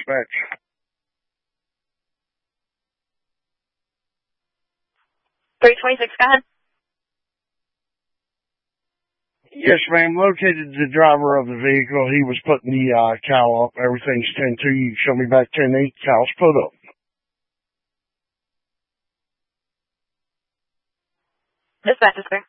dispatch. 326, go ahead. Yes, ma'am. Located the driver of the vehicle. He was putting the cowl up. Everything's 10-2. You show me back 10-8. Cowl's put up. Dispatch is clear.